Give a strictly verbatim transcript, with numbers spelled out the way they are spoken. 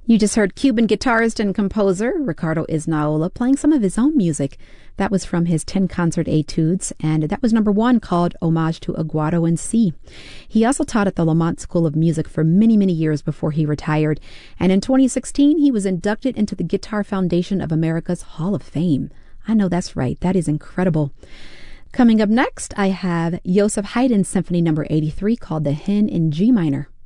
You just heard Cuban guitarist and composer Ricardo Isnaola playing some of his own music. That was from his ten concert etudes, and that was number one, called Homage to Aguado in C. He also taught at the Lamont School of Music for many, many years before he retired, and in twenty sixteen, he was inducted into the Guitar Foundation of America's Hall of Fame. I know that's right. That is incredible. Coming up next, I have Joseph Haydn's Symphony number eighty-three, called The Hen in G Minor.